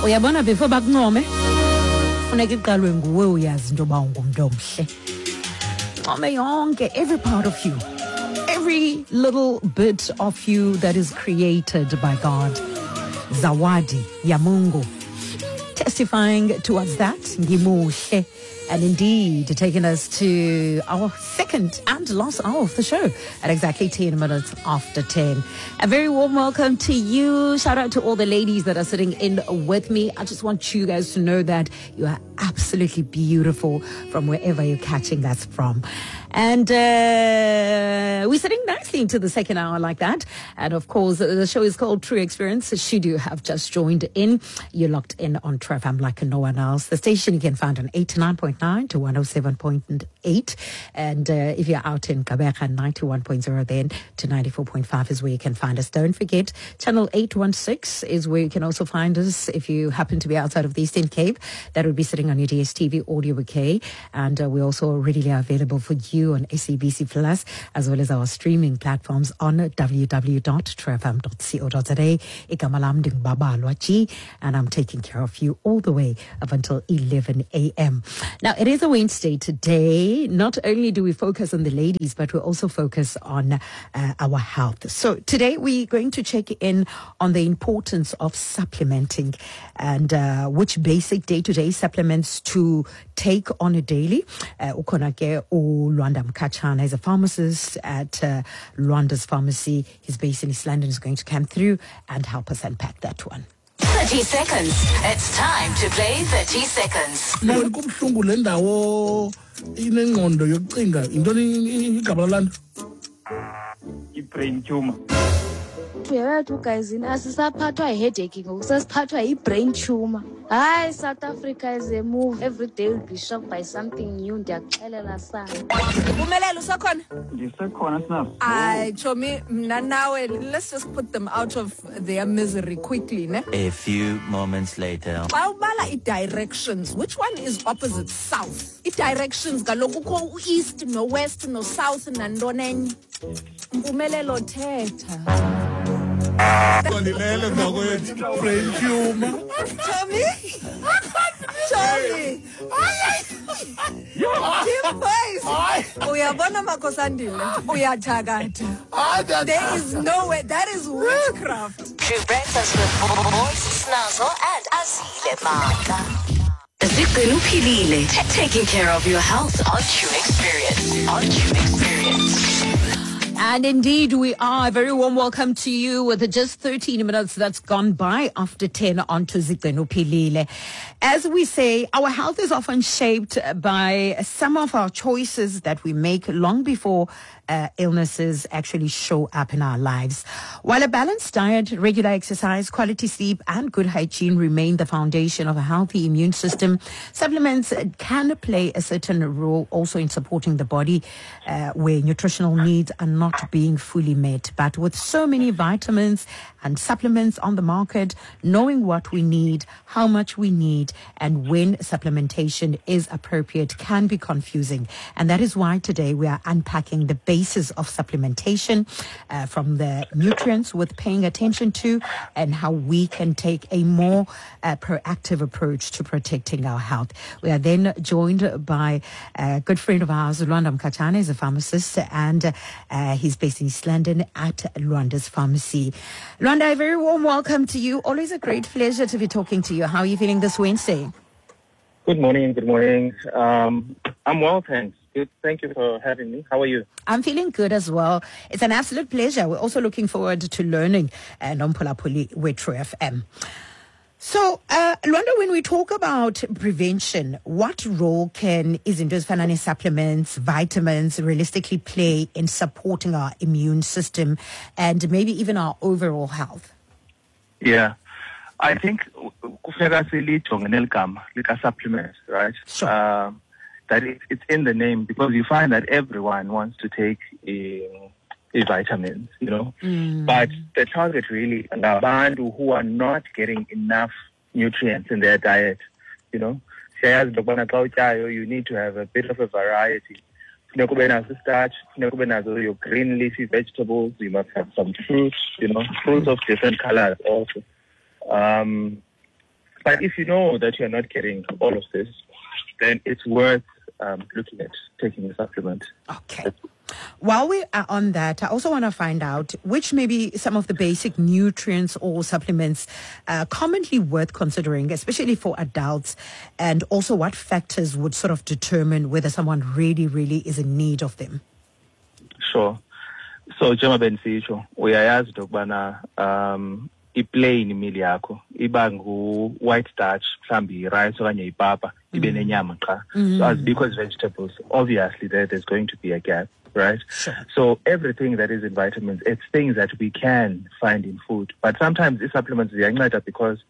Uyabona before bakuncome funeka iqalwe nguwe uyazi into ba ungumntu omhle. Ncome yonke, every part of you. Every little bit of you that is created by God. Zawadi ya Mungu. Testifying towards that, Ngimuhle. And indeed, taking us to our second and last hour of the show at exactly 10 minutes after 10. A very warm welcome to you. Shout out to all the ladies that are sitting in with me. I just want you guys to know that you are absolutely beautiful from wherever you're catching us from. And we're sitting nicely into the second hour like that. And of course, the show is called True Experience. Should you have just joined in, you're locked in on True FM like no one else. The station you can find on 89.9 to 107.8. And if you're out in Gqeberha, 91.0 then to 94.5 is where you can find us. Don't forget, channel 816 is where you can also find us if you happen to be outside of the Eastern Cape. That would be sitting on your DSTV Audio Bouquet. And we're also readily available for you on SABC Plus, as well as our streaming platforms on www.truefm.co.za. Igama lam ndinguBabalwa G, and I'm taking care of you all the way up until 11 a.m. Now, it is a Wednesday today. Not only do we focus on the ladies, but we also focus on our health. So today we're going to check in on the importance of supplementing and which basic day-to-day supplements to take on a daily. Ukhona ke Luanda Mkachana is a pharmacist at Luanda's Pharmacy. He's based in East London. Is going to come through and help us unpack that one. 30 seconds. It's time to play 30 seconds. Kubuhlungu le ndawo inengqondo yokucinga intoni igaba lalo i-brain tumor. Uyawethu guys asisaphathwa yi-headache ngoku sesiphathwa yi-brain tumor. Hi, South Africa is a move. Every day we'll be shocked by something new. Ndiyakuxelela sana. Umelelo usakhona? Ndisekhona sinapho. Ay, Chomi, mna nawe, let's just put them out of their misery quickly, ne? A few moments later. Xa ubala i-directions, which one is opposite south? I-directions kaloku kukho east no west no south nantoni enye. Mpumelelo thetha. Ndilele mnakwethu brain tumor. Chomi? Deep voice. Uyabona makosandile. Uyathakatha. There is no way. That is witchcraft. True breakfast with Voice Snazzle and Azile Maka. Zigqina uphilile. Taking care of your health on True Experience. On True Experience. And indeed, we are. A very warm welcome to you with just 13 minutes that's gone by after 10 on to Zigqina uphilile. As we say, our health is often shaped by some of our choices that we make long before illnesses actually show up in our lives. While a balanced diet, regular exercise, quality sleep, and good hygiene remain the foundation of a healthy immune system, supplements can play a certain role also in supporting the body where nutritional needs are not being fully met. But with so many vitamins and supplements on the market, knowing what we need, how much we need, and when supplementation is appropriate can be confusing. And that is why today we are unpacking the basis of supplementation from the nutrients with paying attention to and how we can take a more proactive approach to protecting our health. We are then joined by a good friend of ours, Luanda Mkachana. He's a pharmacist and he's based in East London at Luanda's Pharmacy. Luanda, a very warm welcome to you. Always a great pleasure to be talking to you. How are you feeling this Wednesday? Good morning. Good morning. I'm well, thanks. Good. Thank you for having me. How are you? I'm feeling good as well. It's an absolute pleasure. We're also looking forward to learning Nomphulaphuli with True FM. So, Luanda, when we talk about prevention, what role can izinto supplements, vitamins realistically play in supporting our immune system and maybe even our overall health? Yeah. I think kufuneka silijonge neligama lika-supplement, right? Sure. That it's in the name because you find that everyone wants to take a vitamins, you know. But the target really are abantu who are not getting enough nutrients in their diet, you know. You need to have a bit of a variety. Funeka ube nazo starch, funeka ube nazo your green leafy vegetables, you must have some fruits, you know, fruits of different colors also. But if you know that you're not getting all of this, then it's worth looking at taking a supplement. Okay. While we are on that, I also want to find out which may be some of the basic nutrients or supplements commonly worth considering, especially for adults, and also what factors would sort of determine whether someone really, really is in need of them. Sure. So, njengoba bendisitsho, uyayazi into yokubana i-plain meal yakho iba ngu-white starch, mhlawumbi i-rice okanye ipapa, ibe nenyama qha. So as because vegetables, obviously there's going to be a gap, right? Sure. So everything that is in vitamins, it's things that we can find in food. But sometimes these supplements ziyanceda because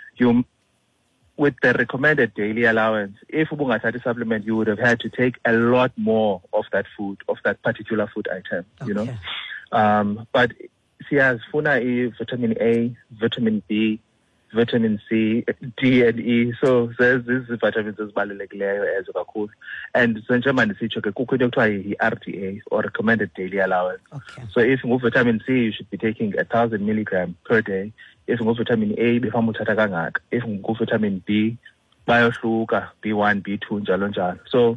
with the recommended daily allowance, if ubungathatha supplement, you would have had to take a lot more of that food, of that particular food item, you know. But siyazifuna vitamin A, vitamin B, vitamin C, D and E. So there's these vitamins ezibalulekileyo ezo kakhulu. And njengoba ndisitsho ke kukho into ekuthiwa yi-RDA, or recommended daily allowance. Okay. So if vitamin C, you should be taking 1,000 milligrams per day. If vitamin A, before uthatha kangaka. If vitamin B, bayohluka, B1, B2, njalo njalo. So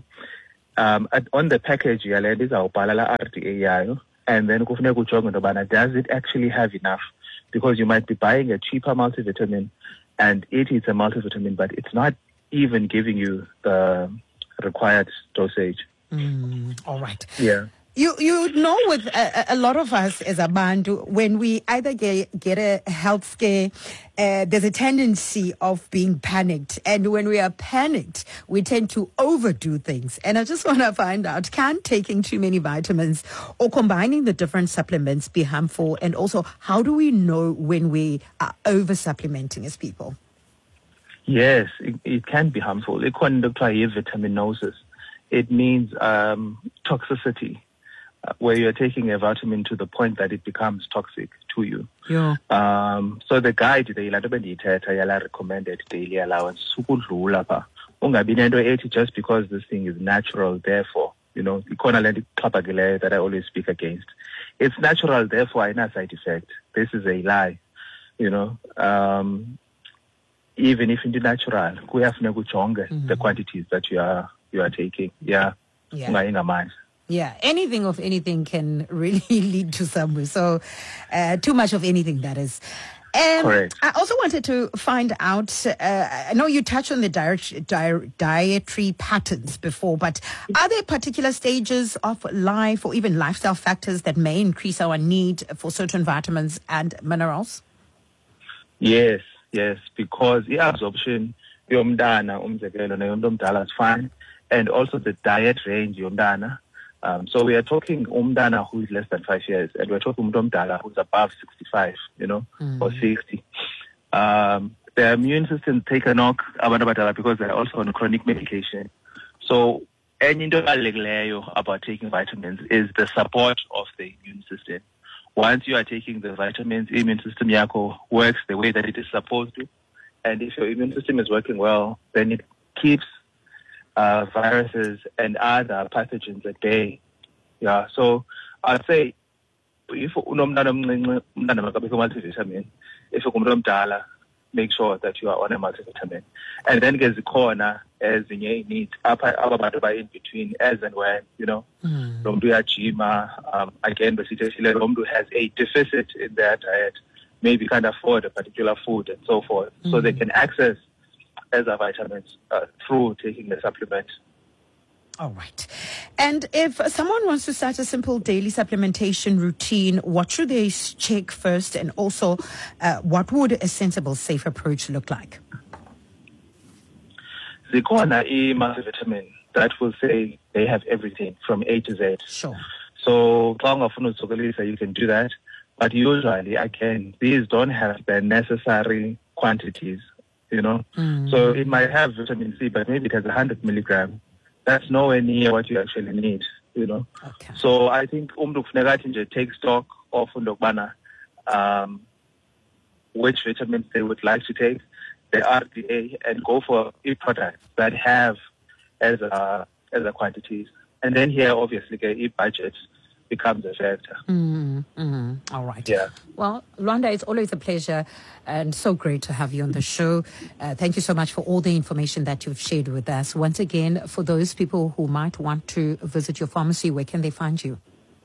on the package yale izawubhala la RDA yayo, and then kufuneka ujonge into yobana does it actually have enough? Because you might be buying a cheaper multivitamin and it's a multivitamin, but it's not even giving you the required dosage. All right. Yeah. You know, with a lot of us as a band, when we either get a health scare, there's a tendency of being panicked. And when we are panicked, we tend to overdo things. And I just want to find out, can taking too many vitamins or combining the different supplements be harmful? And also, how do we know when we are over-supplementing as people? Yes, it can be harmful. It can look like vitaminosis. It means toxicity. Where you're taking a vitamin to the point that it becomes toxic to you. Yeah. So the guide, the yala recommended daily allowance, ungabi nento ethi just because this thing is natural, therefore, you know, that I always speak against. It's natural, therefore, ayina side effect. This is a lie, you know. Even if it's natural, kuyafuneka ujonge the quantities that you are taking. Yeah. Yeah, anything of anything can really lead to somewhere. So, too much of anything, that is. Correct. I also wanted to find out, I know you touched on the dietary patterns before, but are there particular stages of life or even lifestyle factors that may increase our need for certain vitamins and minerals? Yes, because the absorption, yomntana umzekelo neyomntu omdala is fine, and also the diet range yomntana. So we are talking umntana who is less than 5 years, and we're talking umuntu omdala who's above 65, you know, or 60. Their immune system take a knock because they're also on chronic medication. So any into about taking vitamins is the support of the immune system. Once you are taking the vitamins, immune system yako works the way that it is supposed to. And if your immune system is working well, then it keeps viruses and other pathogens at bay. Yeah, so I'd say if multivitamin, if you're make sure that you are on a multivitamin. And then there's the corner as in needs in between as and when, you know. Again, who has a deficit in their diet, maybe can't afford a particular food and so forth. So they can access as a vitamins through taking the supplement. All right. And if someone wants to start a simple daily supplementation routine, what should they check first? And also, what would a sensible, safe approach look like? Zikhona multivitamin that will say they have everything from A to Z. Sure. So, you can do that. But usually, again, these don't have the necessary quantities, you know. So it might have vitamin C, but maybe it has 100 milligrams. That's nowhere near what you actually need, you know. Okay. So I think take stock of which vitamins they would like to take, the RDA, and go for products that have as a quantities. And then here, obviously, budgets. becomes a factor. All right. Yeah. Well, Luanda, it's always a pleasure and so great to have you on the show. Thank you so much for all the information that you've shared with us. Once again, for those people who might want to visit your pharmacy, where can they find you?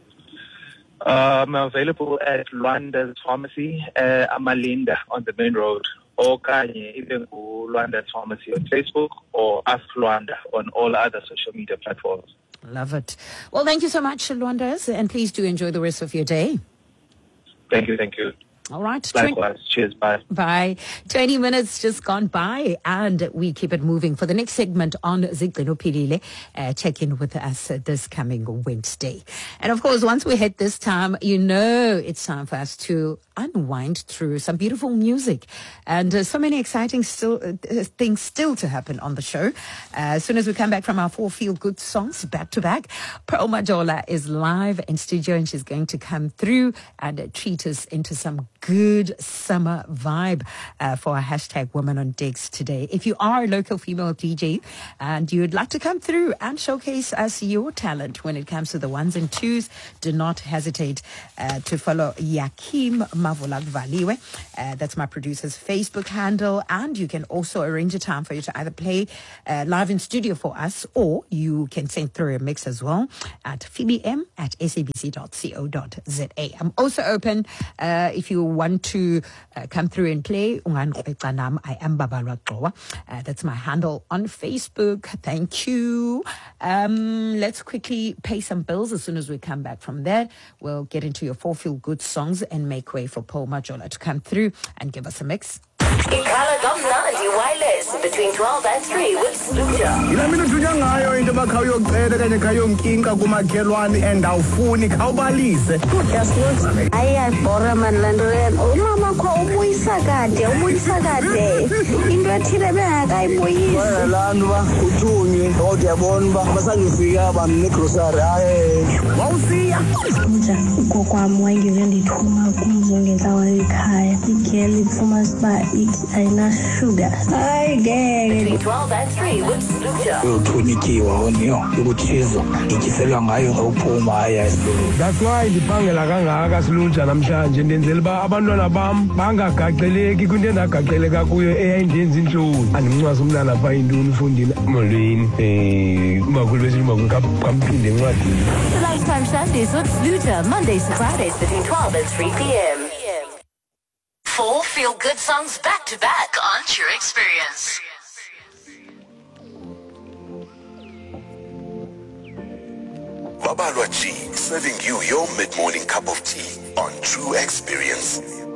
I'm available at Luanda's Pharmacy, Amalinda on the main road, or Kanye, even Luanda's Pharmacy on Facebook, or Ask Luanda on all other social media platforms. Love it. Well, thank you so much, Luandas, and please do enjoy the rest of your day. Thank you. All right. Likewise. Cheers. Bye. Bye. 20 minutes just gone by, and we keep it moving for the next segment on Zigqina Uphilile. Check in with us this coming Wednesday. And of course, once we hit this time, you know it's time for us to unwind through some beautiful music and so many exciting things still to happen on the show. As soon as we come back from our 4 feel-good songs back to back, Pearl Majola is live in studio, and she's going to come through and treat us into some good summer vibe for our hashtag Women on Decks today. If you are a local female DJ and you'd like to come through and showcase us your talent when it comes to the ones and twos, do not hesitate to follow Yakim Mavulak Valiwe. That's my producer's Facebook handle, and you can also arrange a time for you to either play live in studio for us, or you can send through a mix as well at pbm@sabc.co.za. I'm also open if you want to come through and play. I am Babalwa Qowa. That's my handle on Facebook. Thank you. Let's quickly pay some bills. As soon as we come back from there, we'll get into your 4 feel-good songs and make way for Pearl Majola to come through and give us a mix. Ikhala Domnandi wireless between 12 and 3 with Sluja. Yila mina thunya ngayo into bakhawuyocela kanye khayonkinka kumakhelwane and awufuni khawubalise. ayayibhora mani le nto lena umama kho ubuyisa kade into ethile bengakayibuyisi laa nto uba uthunywe kodwa uyabona uba basangifika bamnegrosari wawusiya ugokwam wayengive ndithuma kumzo ngentlawa ekhaya igel ifumasi uba ayinashuga hayi ngeke Between 12 and 3 with Sluja. uyothunyikiwa oniyo ukuthizo ityiselwa ngayo ngawuphuma aya esikolweni. That's why ndiphangela kangaka Silunja namhlanje, ndenzela uba abantwana bam bangagaxeleki kwinto endagaxeleka kuyo eyayindenza intloni. Andimncwasa umntana phaa intoni ufundile molweni umakhulu besithi kamphinde encwadini. Lifetime Sundays with Sluja. Mondays to Fridays between 12 and 3 p.m. 4 feel-good songs back to back on True Experience. Babalwa G, serving you your mid-morning cup of tea on True Experience.